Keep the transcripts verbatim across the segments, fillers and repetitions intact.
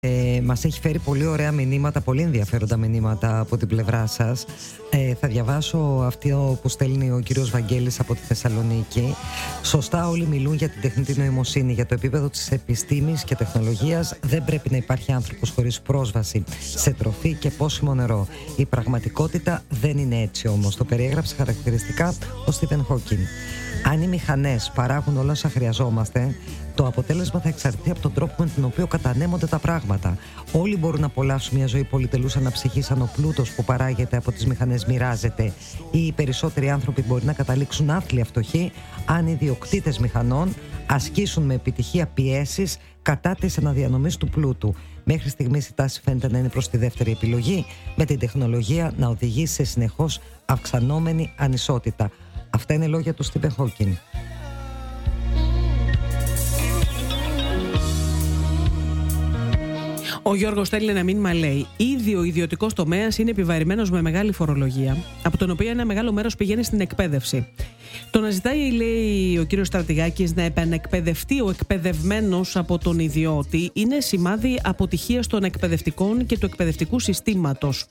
Ε, μας έχει φέρει πολύ ωραία μηνύματα, πολύ ενδιαφέροντα μηνύματα από την πλευρά σας. Ε, θα διαβάσω αυτό που στέλνει ο κύριος Βαγγέλης από τη Θεσσαλονίκη. Σωστά όλοι μιλούν για την τεχνητή νοημοσύνη, για το επίπεδο της επιστήμης και τεχνολογίας. Δεν πρέπει να υπάρχει άνθρωπος χωρίς πρόσβαση σε τροφή και πόσιμο νερό. Η πραγματικότητα δεν είναι έτσι όμως. Το περιέγραψε χαρακτηριστικά ο Στίβεν Χόκκιν. Αν οι μηχανές παράγουν όλα όσα χρειαζόμαστε, το αποτέλεσμα θα εξαρτηθεί από τον τρόπο με τον οποίο κατανέμονται τα πράγματα. Όλοι μπορούν να απολαύσουν μια ζωή πολυτελούς αναψυχής αν ο πλούτος που παράγεται από τις μηχανές μοιράζεται, ή οι περισσότεροι άνθρωποι μπορεί να καταλήξουν άθλια φτωχοί αν οι ιδιοκτήτες μηχανών ασκήσουν με επιτυχία πιέσεις κατά της αναδιανομής του πλούτου. Μέχρι στιγμής η τάση φαίνεται να είναι προς τη δεύτερη επιλογή, με την τεχνολογία να οδηγεί σε συνεχώς αυξανόμενη ανισότητα. Αυτά είναι λόγια του Στίβεν Χόκκιν. Ο Γιώργος στέλνει ένα μήνυμα, λέει: ήδη ο ιδιωτικός τομέας είναι επιβαρημένος με μεγάλη φορολογία, από τον οποίο ένα μεγάλο μέρος πηγαίνει στην εκπαίδευση. Το να ζητάει, λέει ο κύριος Στρατηγάκης, να επανεκπαιδευτεί ο εκπαιδευμένος από τον ιδιώτη είναι σημάδι αποτυχίας των εκπαιδευτικών και του εκπαιδευτικού συστήματος.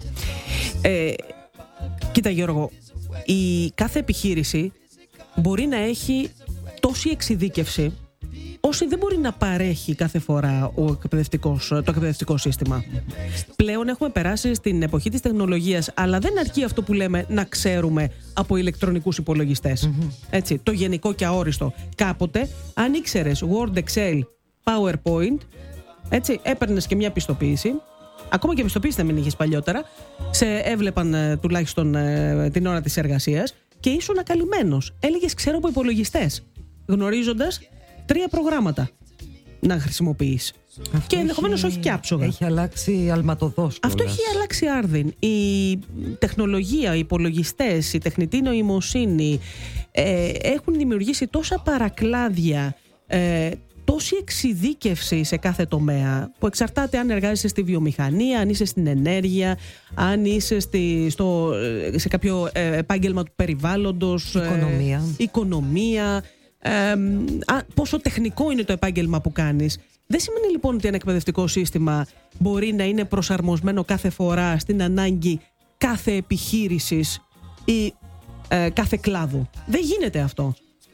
Ε, κοίτα Γιώργο, η κάθε επιχείρηση μπορεί να έχει τόση εξειδίκευση όσοι δεν μπορεί να παρέχει κάθε φορά ο εκπαιδευτικός, το εκπαιδευτικό σύστημα. Πλέον έχουμε περάσει στην εποχή της τεχνολογίας, αλλά δεν αρκεί αυτό που λέμε να ξέρουμε από ηλεκτρονικούς υπολογιστές. Mm-hmm. Έτσι, το γενικό και αόριστο. Κάποτε, αν ήξερες Word, Excel, PowerPoint, έτσι, έπαιρνες και μια πιστοποίηση. Ακόμα και πιστοποίηση να μην είχες παλιότερα, σε έβλεπαν ε, τουλάχιστον ε, την ώρα της εργασίας και ήσουν ακαλυμμένος. Έλεγες ξέρω από υπολογιστές, γνωρίζοντας τρία προγράμματα να χρησιμοποιείς. Αυτό και ενδεχομένως όχι και άψογα. Έχει αλλάξει αλματοδός. Αυτό έχει αλλάξει άρδιν. Η τεχνολογία, οι υπολογιστές, η τεχνητή νοημοσύνη ε, έχουν δημιουργήσει τόσα παρακλάδια, ε, τόση εξειδίκευση σε κάθε τομέα που εξαρτάται αν εργάζεσαι στη βιομηχανία, αν είσαι στην ενέργεια, αν είσαι στη, στο, σε κάποιο ε, επάγγελμα του περιβάλλοντος, οικονομία, ε, οικονομία ε, α, πόσο τεχνικό είναι το επάγγελμα που κάνεις. Δεν σημαίνει λοιπόν ότι ένα εκπαιδευτικό σύστημα μπορεί να είναι προσαρμοσμένο κάθε φορά στην ανάγκη κάθε επιχείρησης ή ε, κάθε κλάδου. Δεν γίνεται αυτό.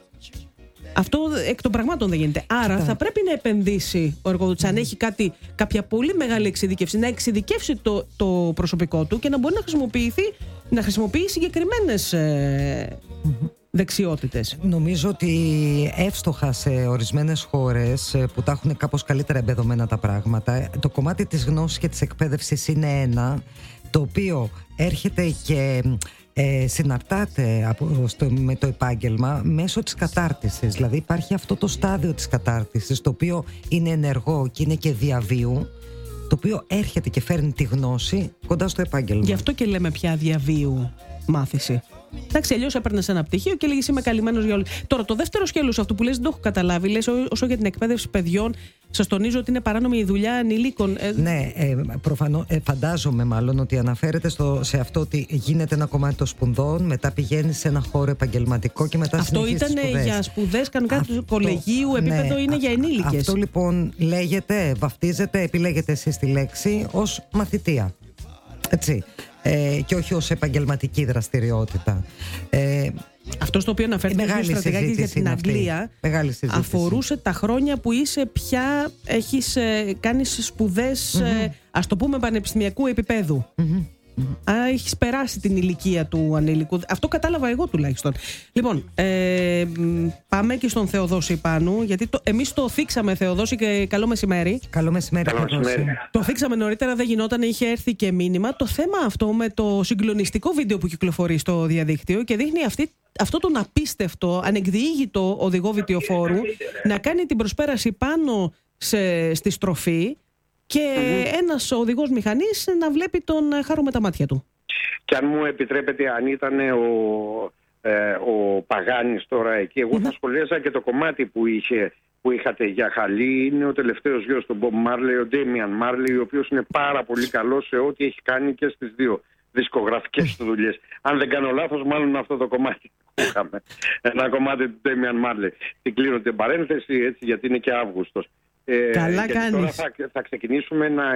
Αυτό εκ των πραγμάτων δεν γίνεται. Άρα θα πρέπει να επενδύσει ο εργοδότης, αν έχει κάτι, κάποια πολύ μεγάλη εξειδικεύση, να εξειδικεύσει το, το προσωπικό του και να μπορεί να χρησιμοποιηθεί, να χρησιμοποιεί συγκεκριμένες ε, δεξιότητες. Νομίζω ότι εύστοχα σε ορισμένες χώρες που τα έχουν κάπως καλύτερα εμπεδομένα τα πράγματα, το κομμάτι της γνώσης και της εκπαίδευσης είναι ένα, το οποίο έρχεται και Ε, συναρτάται από, στο, με το επάγγελμα μέσω της κατάρτισης. Δηλαδή υπάρχει αυτό το στάδιο της κατάρτισης, το οποίο είναι ενεργό και είναι και διαβίου, το οποίο έρχεται και φέρνει τη γνώση κοντά στο επάγγελμα. Γι' αυτό και λέμε πια διαβίου μάθηση. Εντάξει, αλλιώς έπαιρνες ένα πτυχίο και λέγεις είμαι καλυμμένος για όλη. Τώρα, το δεύτερο σκέλος αυτού που λες δεν το έχω καταλάβει. Λες όσο για την εκπαίδευση παιδιών, σας τονίζω ότι είναι παράνομη η δουλειά ανηλίκων. Ε, ναι, ε, προφανώς, ε, φαντάζομαι μάλλον ότι αναφέρεται στο, σε αυτό ότι γίνεται ένα κομμάτι των σπουδών, μετά πηγαίνει σε ένα χώρο επαγγελματικό και μετά συνεχίζει τις σπουδές. Αυτό ήταν για σπουδές κανονικά του κολεγίου, επίπεδο ναι, είναι για ενήλικες. Αυτό λοιπόν λέγεται, βαφτίζεται, επιλέγετε εσείς τη λέξη ως μαθητεία. Έτσι. Ε, και όχι ως επαγγελματική δραστηριότητα. Ε, Αυτό στο οποίο αναφέρθηκε ο Στρατηγάκης για την Αγγλία αφορούσε τα χρόνια που είσαι πια, έχεις ε, κάνεις σπουδές, mm-hmm. ε, ας το πούμε πανεπιστημιακού επίπεδου. Mm-hmm. Mm-hmm. Α, έχεις περάσει την ηλικία του ανήλικου. Αυτό κατάλαβα εγώ τουλάχιστον. Λοιπόν, ε, πάμε και στον Θεοδόση Πάνου, γιατί το, εμείς το θίξαμε, Θεοδόση, και καλό μεσημέρι. Καλό μεσημέρι, καλό μεσημέρι. Το θίξαμε νωρίτερα, δεν γινόταν, είχε έρθει και μήνυμα. Το θέμα αυτό με το συγκλονιστικό βίντεο που κυκλοφορεί στο διαδίκτυο και δείχνει αυτή, αυτό τον απίστευτο, ανεκδιήγητο οδηγό βιτιοφόρου να κάνει την προσπέραση πάνω σε, στη στροφή και mm-hmm. ένας οδηγός μηχανής να βλέπει τον Χάρο με τα μάτια του. Και αν μου επιτρέπετε, αν ήταν ο, ε, ο Παγάνης τώρα εκεί, εγώ mm-hmm. θα σχολίασα και το κομμάτι που, είχε, που είχατε για Χαλή. Είναι ο τελευταίος γιος του Μπομπ Μάρλεϊ, ο Ντέμιαν Μάρλεϊ, ο οποίος είναι πάρα πολύ καλός σε ό,τι έχει κάνει και στις δύο δισκογραφικές του δουλειές. Αν δεν κάνω λάθος, μάλλον αυτό το κομμάτι που είχαμε. Ένα κομμάτι του Ντέμιαν Μάρλεϊ. Την κλείνω την παρένθεση, έτσι, γιατί είναι και Αύγουστος. Καλά γιατί κάνεις. Τώρα θα, θα ξεκινήσουμε να